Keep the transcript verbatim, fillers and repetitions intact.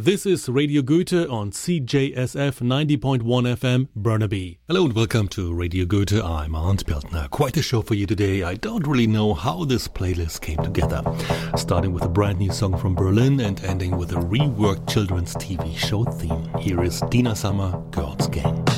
This is Radio Goethe on C J S F ninety point one F M, Burnaby. Hello and welcome to Radio Goethe. I'm Arndt Peltner. Quite a show for you today. I don't really know how this playlist came together. Starting with a brand new song from Berlin and ending with a reworked children's T V show theme. Here is Dina Summer, Girls Gang.